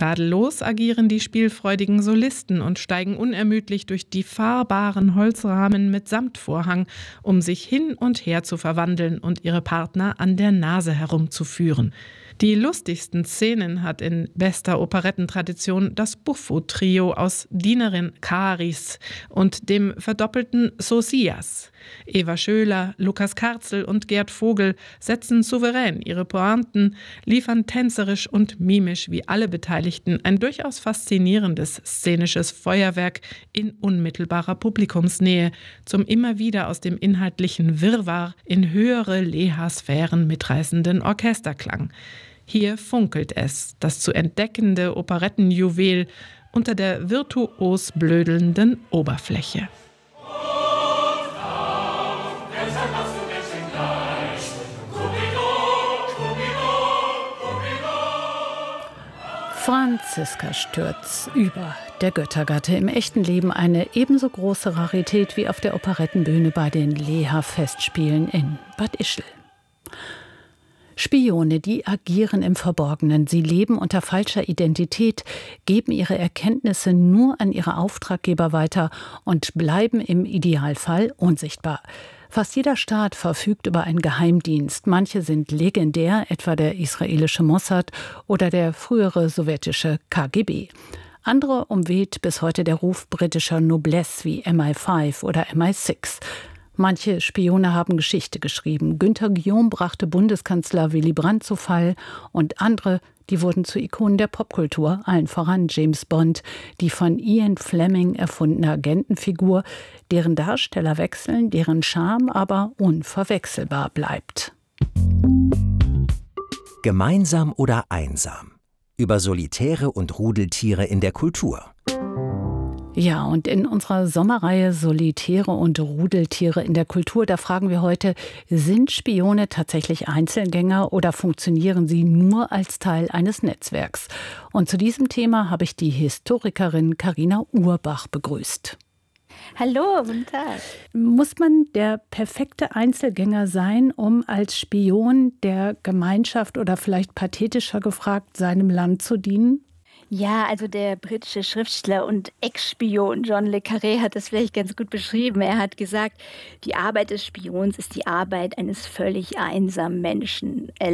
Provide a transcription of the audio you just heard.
Tadellos agieren die spielfreudigen Solisten und steigen unermüdlich durch die fahrbaren Holzrahmen mit Samtvorhang, um sich hin und her zu verwandeln und ihre Partner an der Nase herumzuführen. Die lustigsten Szenen hat in bester Operettentradition das Buffo-Trio aus Dienerin Caris und dem verdoppelten Socias. Eva Schöler, Lukas Karzel und Gerd Vogel setzen souverän ihre Pointen, liefern tänzerisch und mimisch wie alle Beteiligten ein durchaus faszinierendes szenisches Feuerwerk in unmittelbarer Publikumsnähe, zum immer wieder aus dem inhaltlichen Wirrwarr in höhere Leha-Sphären mitreißenden Orchesterklang. Hier funkelt es, das zu entdeckende Operettenjuwel, unter der virtuos blödelnden Oberfläche. Franziska Stürz über der Göttergatte, im echten Leben eine ebenso große Rarität wie auf der Operettenbühne bei den Leha-Festspielen in Bad Ischl. Spione, die agieren im Verborgenen. Sie leben unter falscher Identität, geben ihre Erkenntnisse nur an ihre Auftraggeber weiter und bleiben im Idealfall unsichtbar. Fast jeder Staat verfügt über einen Geheimdienst. Manche sind legendär, etwa der israelische Mossad oder der frühere sowjetische KGB. Andere umweht bis heute der Ruf britischer Noblesse wie MI5 oder MI6. Manche Spione haben Geschichte geschrieben. Günter Guillaume brachte Bundeskanzler Willy Brandt zu Fall und andere, die wurden zu Ikonen der Popkultur, allen voran James Bond, die von Ian Fleming erfundene Agentenfigur, deren Darsteller wechseln, deren Charme aber unverwechselbar bleibt. Gemeinsam oder einsam? Über Solitäre und Rudeltiere in der Kultur. Ja, und in unserer Sommerreihe Solitäre und Rudeltiere in der Kultur, da fragen wir heute, sind Spione tatsächlich Einzelgänger oder funktionieren sie nur als Teil eines Netzwerks? Und zu diesem Thema habe ich die Historikerin Carina Urbach begrüßt. Hallo, guten Tag. Muss man der perfekte Einzelgänger sein, um als Spion der Gemeinschaft oder vielleicht pathetischer gefragt, seinem Land zu dienen? Ja, also der britische Schriftsteller und Ex-Spion John le Carré hat das vielleicht ganz gut beschrieben. Er hat gesagt, die Arbeit des Spions ist die Arbeit eines völlig einsamen Menschen. Er